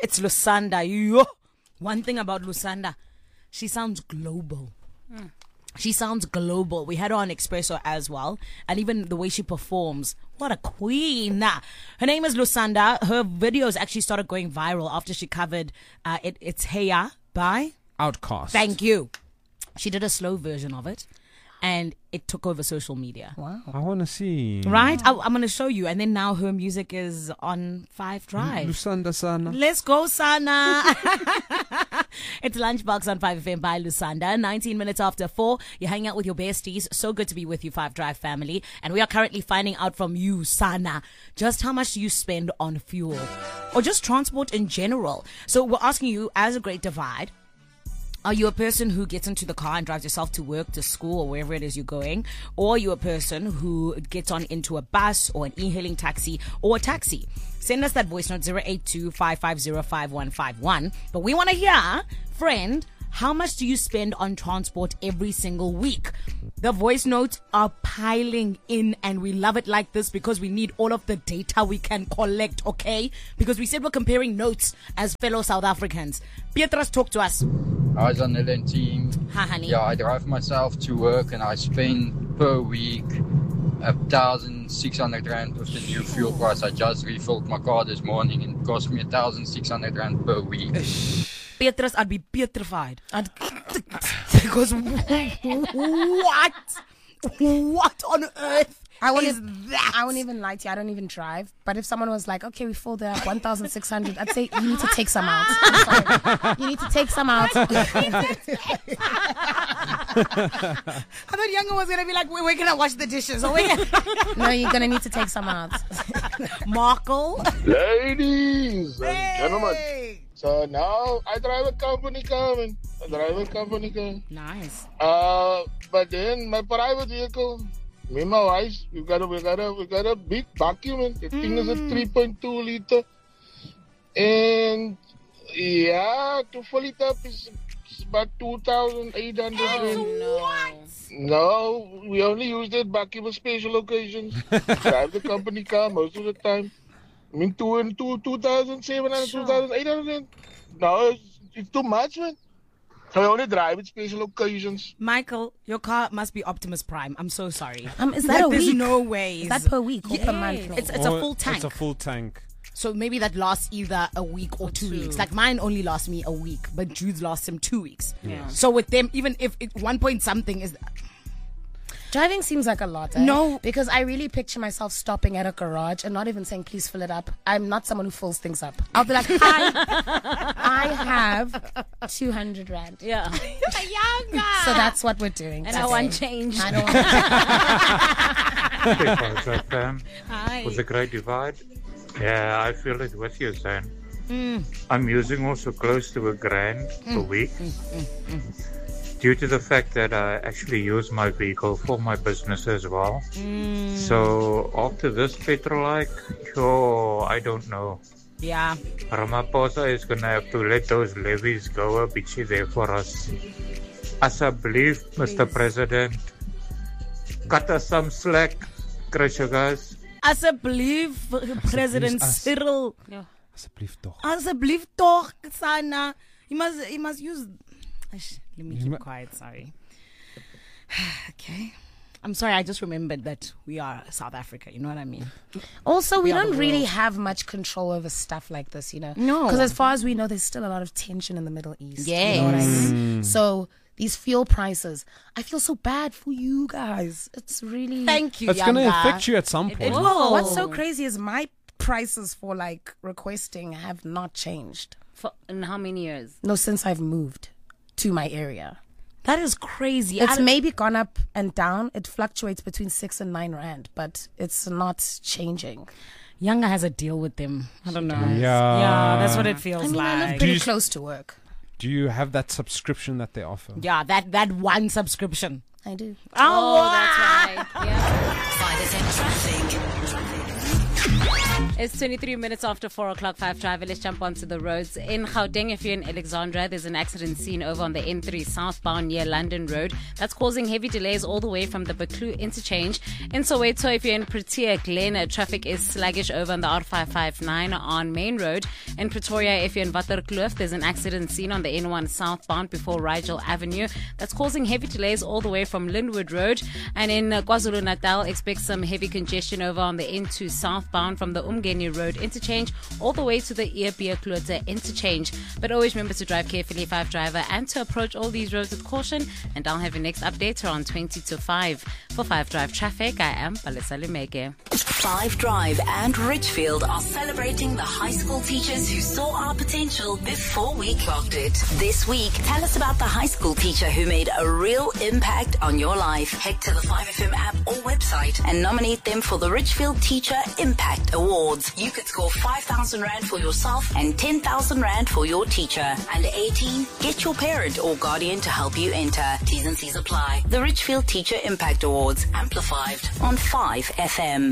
It's Lusanda. Yo. One thing about Lusanda, she sounds global. She sounds global. We had her on Expresso as well. And even the way she performs. What a queen. Her name is Lusanda. Her videos actually started going viral after she covered It's Heya by Outcast. Thank you. She did a slow version of it. And it took over social media. Wow. I want to see. Right? I'm going to show you. And then now her music is on 5 Drive. Lusanda Sana. Let's go, Sana. It's Lunchbox on 5FM by Lusanda. 19 minutes after 4. You're hanging out with your besties. So good to be with you, 5 Drive family. And we are currently finding out from you, Sana, just how much do you spend on fuel? Or just transport in general. So we're asking you, as a Great Divide, are you a person who gets into the car and drives yourself to work, to school, or wherever it is you're going? Or are you a person who gets on into a bus or an e-hailing taxi or a taxi? Send us that voice note 082-550-5151. But we want to hear, friend, how much do you spend on transport every single week? The voice notes are piling in and we love it like this because we need all of the data we can collect, okay? Because we said we're comparing notes as fellow South Africans. Pietras, talk to us. Hi, Zanelle and team. Hi, honey. Yeah, I drive myself to work and I spend per week 1,600 rand with the new fuel price. I just refilled my car this morning and it cost me 1,600 rand per week. Petrus, I'd be petrified. Because what? What on earth I won't is that? I won't even lie to you. I don't even drive. But if someone was like, okay, we filled up 1,600, I'd say, you need to take some out. I'm sorry. You need to take some out. I thought Younger was going to be like, we're going to wash the dishes. No, you're going to need to take some out. Markle. Ladies and gentlemen. So now I drive a company car, man. Nice. But then my private vehicle, me and my wife, we got a big vacuum, man. The thing is a 3.2 liter. And yeah, to fill it up is about 2,800. No, we only use that vacuum for special occasions. Drive the company car most of the time. I mean, 2,700, 2,800. No, it's too much, man. So I only drive at special occasions. Michael, your car must be Optimus Prime. I'm so sorry. Is that a week? There's no way. Is that per week or per month? It's a full tank. It's a full tank. So maybe that lasts either a week or 2 weeks. Like mine only lasts me a week, but Jude's lasts him 2 weeks. Yeah. So with them, even if 1 point something is... Driving seems like a lot. No. Because I really picture myself stopping at a garage and not even saying, please fill it up. I'm not someone who fills things up. I'll be like, hi, I have 200 rand. Yeah. Younger. So that's what we're doing. And I want change. I don't want Hi. Was a Great Divide. Yeah, I feel it with you, Zan. I'm using also close to $1,000 per week. Due to the fact that I actually use my vehicle for my business as well. So after this petrol hike, I don't know. Yeah. Ramaphosa is going to have to let those levies go a bit there for us. As I believe, Mr. President, cut us some slack, guys. As I believe, President Cyril. Asseblief toch, Sana. He must use... Let me keep quiet, sorry. Okay. I'm sorry, I just remembered that we are South Africa, you know what I mean? Also, we don't really have much control over stuff like this, you know? No. Because as far as we know, there's still a lot of tension in the Middle East. Yes. You know what I mean? So these fuel prices, I feel so bad for you guys. It's really... Thank you, It's going to Yanga. affect you at some point. will. What's so crazy is my prices for like requesting have not changed. In how many years? No, since I've moved to my area. That is crazy. It's maybe gone up and down. It fluctuates between 6 and 9 rand, but it's not changing. Younger has a deal with them. I don't know. Yeah. That's what it feels I mean, I live like. pretty close to work. Do you have that subscription that they offer? Yeah, that one subscription. I do. Oh, that's right. Yeah. 5FM traffic. It's 23 minutes after 4 o'clock, 5 Drive. Let's jump onto the roads. In Gauteng, if you're in Alexandra, there's an accident scene over on the N3 southbound near London Road. That's causing heavy delays all the way from the Baklu interchange. In Soweto, if you're in Protea Glen, traffic is sluggish over on the R559 on Main Road. In Pretoria, if you're in Waterkloof, there's an accident scene on the N1 southbound before Rigel Avenue. That's causing heavy delays all the way from Linwood Road. And in KwaZulu-Natal, expect some heavy congestion over on the N2 southbound from the Umgeni Road interchange all the way to the Earbeer-Kloote interchange. But always remember to drive carefully, 5 Driver, and to approach all these roads with caution. And I'll have your next update around 20 to 5. For 5 Drive Traffic, I am Palesa Limeke. 5 Drive and Richfield are celebrating the high school teachers who saw our potential before we clocked it. This week, tell us about the high school teacher who made a real impact on your life. Head to the 5FM app or website and nominate them for the Richfield Teacher Impact Awards. You could score 5,000 Rand for yourself and 10,000 Rand for your teacher. Under 18, get your parent or guardian to help you enter. T's and C's apply. The Richfield Teacher Impact Awards, amplified on 5FM.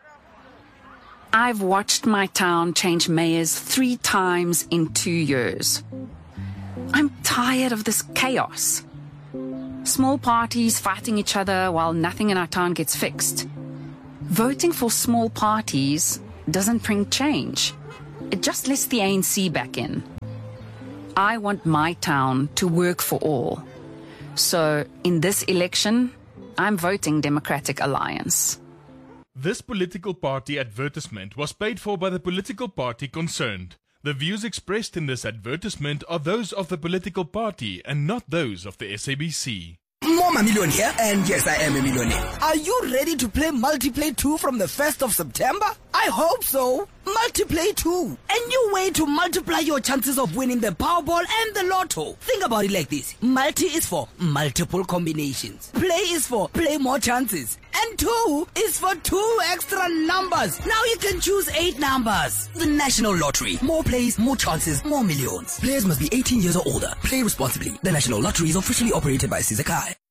I've watched my town change mayors 3 times in 2 years. I'm tired of this chaos. Small parties fighting each other while nothing in our town gets fixed. Voting for small parties doesn't bring change. It just lets the ANC back in. I want my town to work for all. So, in this election, I'm voting Democratic Alliance. This political party advertisement was paid for by the political party concerned. The views expressed in this advertisement are those of the political party and not those of the SABC. Mama Million here, and yes, I am a millionaire. Are you ready to play Multiplay 2 from the 1st of September? I hope so. Multiplay 2. A new way to multiply your chances of winning the Powerball and the Lotto. Think about it like this. Multi is for multiple combinations. Play is for play more chances. And 2 is for 2 extra numbers. Now you can choose 8 numbers. The National Lottery. More plays, more chances, more millions. Players must be 18 years or older. Play responsibly. The National Lottery is officially operated by Sizakai.